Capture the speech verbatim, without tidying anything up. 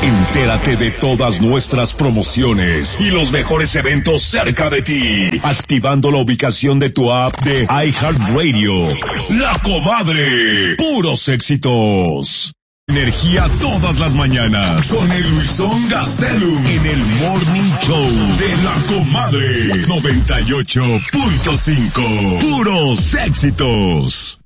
Entérate de todas nuestras promociones y los mejores eventos cerca de ti, activando la ubicación de tu app de iHeartRadio. La Comadre, puros éxitos. Energía todas las mañanas con el Luisón Gastelum en el Morning Show de La Comadre noventa y ocho punto cinco. Puros éxitos.